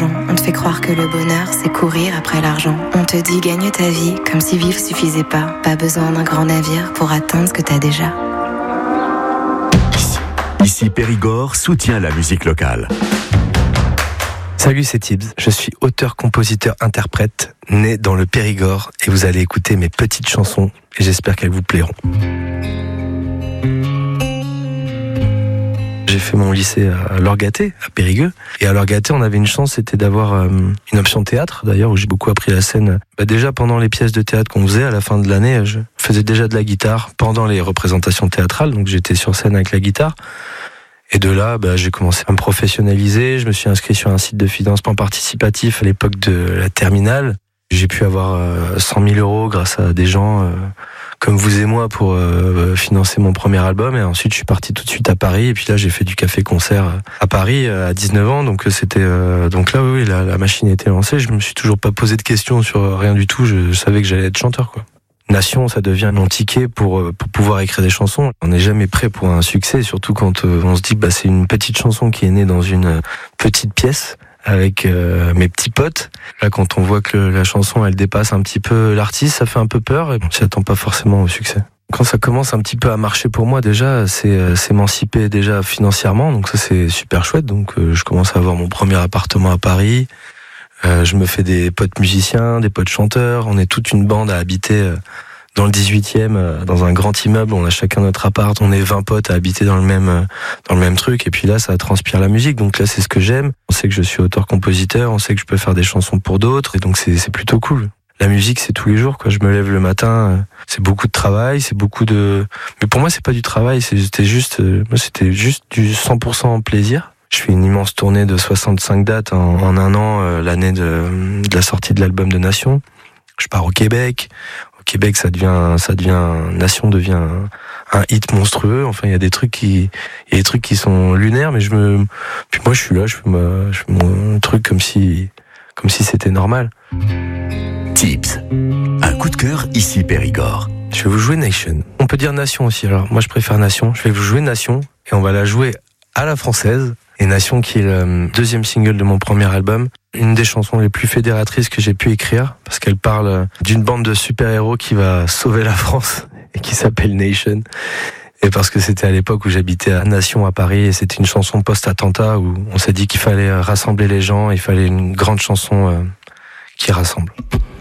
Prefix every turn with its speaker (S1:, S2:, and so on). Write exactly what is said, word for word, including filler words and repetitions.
S1: l'argent. On te fait croire que le bonheur, c'est courir après l'argent. On te dit gagne ta vie, comme si vivre suffisait pas. Pas besoin d'un grand navire pour atteindre ce que t'as déjà.
S2: Ici, ici Périgord soutient la musique locale.
S3: Salut, c'est Tibbs. Je suis auteur, compositeur, interprète, né dans le Périgord, et vous allez écouter mes petites chansons, et j'espère qu'elles vous plairont. J'ai fait mon lycée à Lorgaté, à Périgueux. Et à Lorgaté, on avait une chance, c'était d'avoir euh, une option théâtre, d'ailleurs, où j'ai beaucoup appris la scène. Bah déjà, pendant les pièces de théâtre qu'on faisait, à la fin de l'année, je faisais déjà de la guitare pendant les représentations théâtrales, donc j'étais sur scène avec la guitare. Et de là, bah, j'ai commencé à me professionnaliser. Je me suis inscrit sur un site de financement participatif à l'époque de la terminale. J'ai pu avoir euh, cent mille euros grâce à des gens... Euh, comme vous et moi pour euh, financer mon premier album, et ensuite je suis parti tout de suite à Paris, et puis là j'ai fait du café-concert à Paris à dix-neuf ans, donc c'était euh, donc là oui, la, la machine était lancée. Je me suis toujours pas posé de questions sur rien du tout, je, je savais que j'allais être chanteur, quoi. Nation, ça devient mon ticket pour pour pouvoir écrire des chansons. On n'est jamais prêt pour un succès, surtout quand euh, on se dit que bah, c'est une petite chanson qui est née dans une petite pièce avec euh, mes petits potes. Là, quand on voit que la chanson, elle dépasse un petit peu l'artiste, ça fait un peu peur, et on s'y attend pas forcément au succès. Quand ça commence un petit peu à marcher pour moi, déjà, c'est euh, s'émanciper déjà financièrement, donc ça c'est super chouette. Donc euh, je commence à avoir mon premier appartement à Paris, euh, je me fais des potes musiciens, des potes chanteurs, on est toute une bande à habiter euh, dans le dix-huitième, dans un grand immeuble, on a chacun notre appart, on est vingt potes à habiter dans le même dans le même truc, et puis là ça transpire la musique, donc là c'est ce que j'aime. On sait que je suis auteur-compositeur, on sait que je peux faire des chansons pour d'autres, et donc c'est c'est plutôt cool. La musique c'est tous les jours, quoi. Je me lève le matin, c'est beaucoup de travail, c'est beaucoup de... Mais pour moi c'est pas du travail, c'était juste, moi c'était juste du cent pour cent plaisir. Je fais une immense tournée de soixante-cinq dates en, en un an, euh, l'année de, de la sortie de l'album de Nation. Je pars au Québec. Au Québec, ça devient, ça devient, Nation devient un, un hit monstrueux. Enfin, il y a des trucs qui, il y a des trucs qui sont lunaires, mais je me, puis moi, je suis là, je fais ma, je fais mon truc comme si, comme si c'était normal.
S2: Tibbs, un coup de cœur ici Périgord.
S3: Je vais vous jouer Nation. On peut dire Nation aussi. Alors, moi, je préfère Nation. Je vais vous jouer Nation, et on va la jouer à la française. Et Nation, qui est le deuxième single de mon premier album, une des chansons les plus fédératrices que j'ai pu écrire, parce qu'elle parle d'une bande de super-héros qui va sauver la France, et qui s'appelle Nation. Et parce que c'était à l'époque où j'habitais à Nation à Paris, et c'était une chanson post-attentat où on s'est dit qu'il fallait rassembler les gens, il fallait une grande chanson qui rassemble.